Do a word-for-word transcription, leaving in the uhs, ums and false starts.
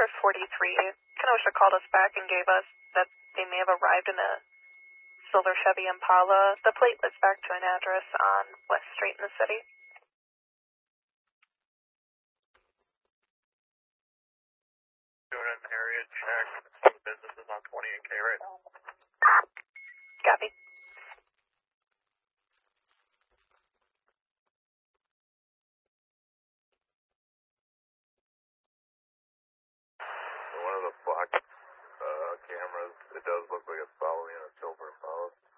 number forty-three, Kenosha called us back and gave us that they may have arrived in a silver Chevy Impala. The plate was back to an address on West Street in the city. Doing an area check. The business is on twenty and K right now. Copy. One of the block uh, cameras, it does look like it's following a silver Impala.